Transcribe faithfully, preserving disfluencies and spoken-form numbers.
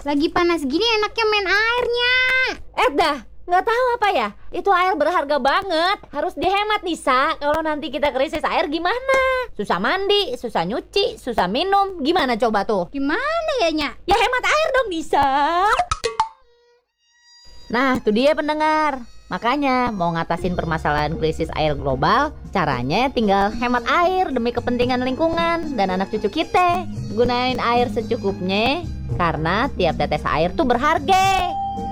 Lagi panas gini enaknya main airnya. Eh dah, nggak tahu apa ya? Itu air berharga banget. Harus dihemat Nisa. Kalau nanti kita krisis air gimana? Susah mandi, susah nyuci, susah minum. Gimana coba tuh? Gimana ya, Nya? Ya hemat air dong Nisa. Nah, tuh dia pendengar. Makanya mau ngatasin permasalahan krisis air global, caranya tinggal hemat air demi kepentingan lingkungan dan anak cucu kita. Gunain air secukupnya, karena tiap tetes air tuh berharga.